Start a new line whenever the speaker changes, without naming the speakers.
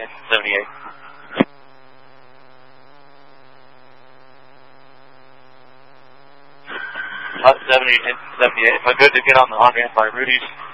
78. Hut 70 to 78. If I'm good to get on the on-ramp by Rudy's.